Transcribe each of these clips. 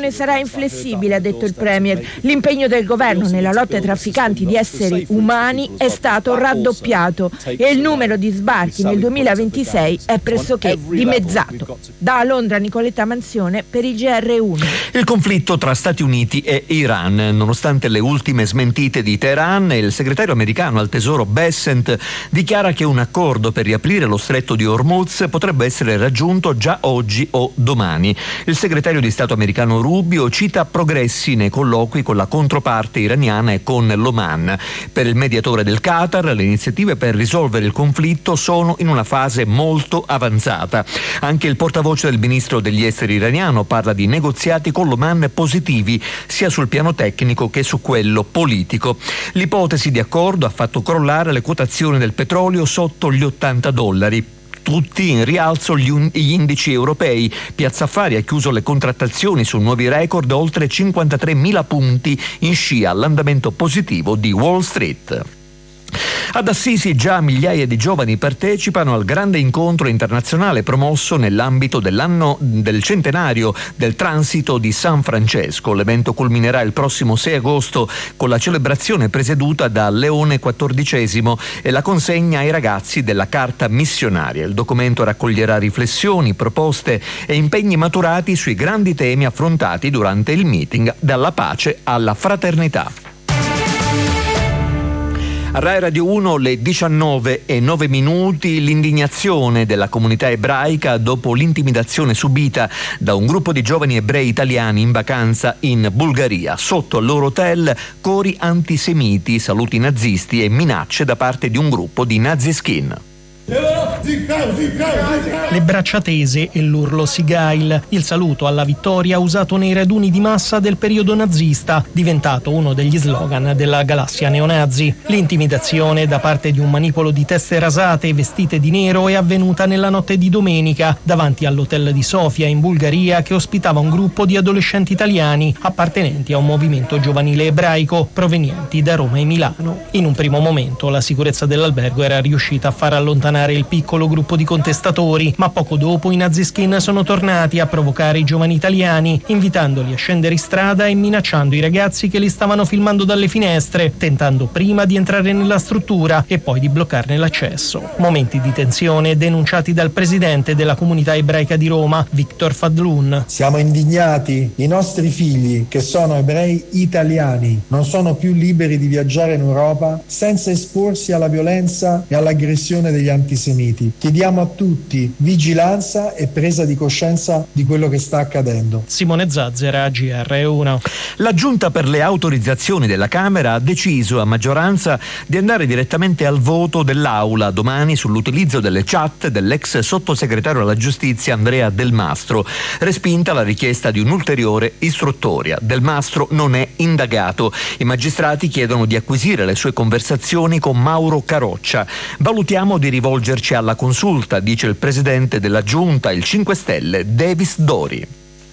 L'azione sarà inflessibile, ha detto il Premier. L'impegno del governo nella lotta ai trafficanti di esseri umani è stato raddoppiato e il numero di sbarchi nel 2026 è pressoché dimezzato. Da Londra Nicoletta Manzione per il GR1. Il conflitto tra Stati Uniti e Iran. Nonostante le ultime smentite di Teheran, il segretario americano al tesoro Bessent dichiara che un accordo per riaprire lo stretto di Hormuz potrebbe essere raggiunto già oggi o domani. Il segretario di Stato americano Rubio cita progressi nei colloqui con la controparte iraniana e con l'Oman. Per il mediatore del Qatar, le iniziative per risolvere il conflitto sono in una fase molto avanzata. Anche il portavoce del ministro degli esteri iraniano parla di negoziati con l'Oman positivi sia sul piano tecnico che su quello politico. L'ipotesi di accordo ha fatto crollare le quotazioni del petrolio sotto gli $80. Tutti in rialzo gli indici europei. Piazza Affari ha chiuso le contrattazioni su nuovi record, oltre 53.000 punti in scia all'andamento positivo di Wall Street. Ad Assisi già migliaia di giovani partecipano al grande incontro internazionale promosso nell'ambito dell'anno del centenario del transito di San Francesco. L'evento culminerà il prossimo 6 agosto con la celebrazione presieduta da Leone XIV e la consegna ai ragazzi della carta missionaria. Il documento raccoglierà riflessioni, proposte e impegni maturati sui grandi temi affrontati durante il meeting, dalla pace alla fraternità. A Rai Radio 1 le 19:09, l'indignazione della comunità ebraica dopo l'intimidazione subita da un gruppo di giovani ebrei italiani in vacanza in Bulgaria. Sotto al loro hotel cori antisemiti, saluti nazisti e minacce da parte di un gruppo di Naziskin. Le braccia tese e l'urlo Sigail, il saluto alla vittoria usato nei raduni di massa del periodo nazista, diventato uno degli slogan della galassia neonazi. L'intimidazione da parte di un manipolo di teste rasate vestite di nero è avvenuta nella notte di domenica davanti all'hotel di Sofia in Bulgaria, che ospitava un gruppo di adolescenti italiani appartenenti a un movimento giovanile ebraico provenienti da Roma e Milano. In un primo momento la sicurezza dell'albergo era riuscita a far allontanare il piccolo gruppo di contestatori, ma poco dopo i Naziskin sono tornati a provocare i giovani italiani, invitandoli a scendere in strada e minacciando i ragazzi che li stavano filmando dalle finestre, tentando prima di entrare nella struttura e poi di bloccarne l'accesso. Momenti di tensione denunciati dal presidente della comunità ebraica di Roma, Victor Fadlun. Siamo indignati, i nostri figli, che sono ebrei italiani, non sono più liberi di viaggiare in Europa senza esporsi alla violenza e all'aggressione degli antisemiti. Chiediamo a tutti vigilanza e presa di coscienza di quello che sta accadendo. Simone Zazzera, GR1. La Giunta per le autorizzazioni della Camera ha deciso a maggioranza di andare direttamente al voto dell'Aula domani sull'utilizzo delle chat dell'ex sottosegretario alla giustizia Andrea Del Mastro. Respinta la richiesta di un'ulteriore istruttoria. Del Mastro non è indagato. I magistrati chiedono di acquisire le sue conversazioni con Mauro Caroccia. Valutiamo di rivolgerci alla consulta, dice il presidente della Giunta, il 5 Stelle, Davis Dori.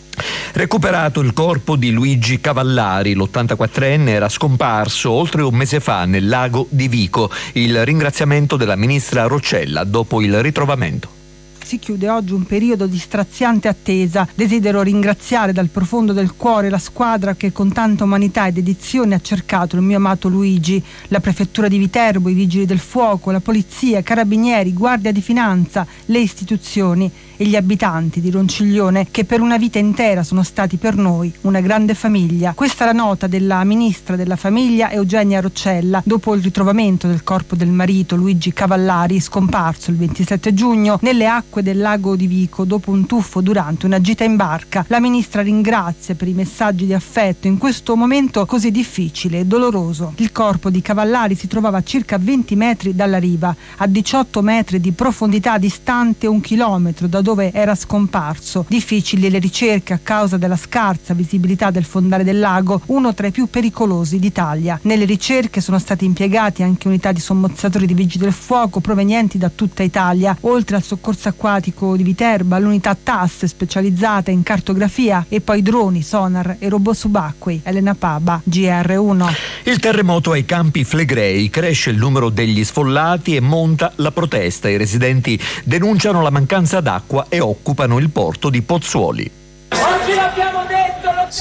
Recuperato il corpo di Luigi Cavallari, l'84enne era scomparso oltre un mese fa nel lago di Vico. Il ringraziamento della ministra Roccella dopo il ritrovamento. Si chiude oggi un periodo di straziante attesa. Desidero ringraziare dal profondo del cuore la squadra che con tanta umanità e dedizione ha cercato il mio amato Luigi, la prefettura di Viterbo, i vigili del fuoco, la polizia, i carabinieri, guardia di finanza, le istituzioni e gli abitanti di Ronciglione, che per una vita intera sono stati per noi una grande famiglia. Questa è la nota della ministra della famiglia Eugenia Roccella dopo il ritrovamento del corpo del marito Luigi Cavallari, scomparso il 27 giugno nelle acque del lago di Vico dopo un tuffo durante una gita in barca. La ministra ringrazia per i messaggi di affetto in questo momento così difficile e doloroso. Il corpo di Cavallari si trovava a circa 20 metri dalla riva, a 18 metri di profondità, distante 1 chilometro da dove era scomparso. Difficili le ricerche a causa della scarsa visibilità del fondale del lago, uno tra i più pericolosi d'Italia. Nelle ricerche sono stati impiegati anche unità di sommozzatori di vigili del fuoco provenienti da tutta Italia, oltre al soccorso acquatico di Viterbo, l'unità TAS specializzata in cartografia e poi droni, sonar e robot subacquei. Elena Paba, GR1. Il terremoto ai Campi Flegrei, cresce il numero degli sfollati e monta la protesta. I residenti denunciano la mancanza d'acqua e occupano il porto di Pozzuoli. Oggi l'abbiamo detto!